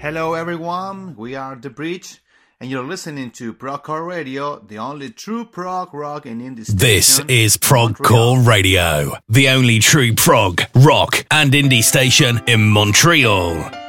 Hello everyone, we are The Bridge, and you're listening to Progcore Radio, the only true prog rock and indie station. This is Progcore Radio, the only true prog, rock and indie station in Montreal.